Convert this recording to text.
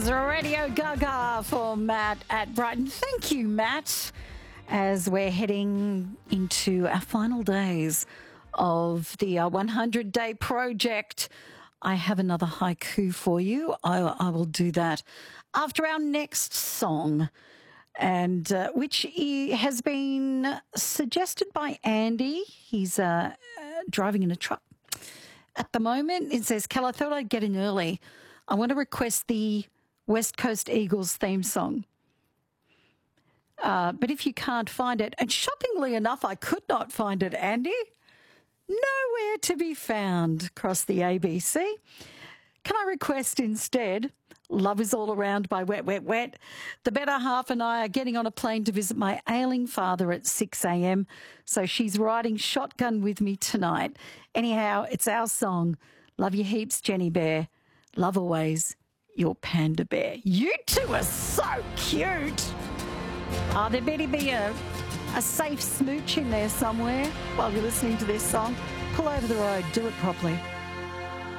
was Radio Gaga for Matt at Brighton. Thank you, Matt, as we're heading into our final days of the 100-day project. I have another haiku for you. I will do that after our next song, and which has been suggested by Andy. He's driving in a truck at the moment. It says, Cal, I thought I'd get in early. I want to request the West Coast Eagles theme song. But if you can't find it, and shockingly enough, I could not find it, Andy, nowhere to be found across the ABC. Can I request instead Love Is All Around by Wet, Wet, Wet? The better half and I are getting on a plane to visit my ailing father at 6 a.m, so she's riding shotgun with me tonight. Anyhow, it's our song. Love you heaps, Jenny Bear. Love always, your panda bear. You two are so cute. Oh, there better be a safe smooch in there somewhere while you're listening to this song. Pull over the road. Do it properly.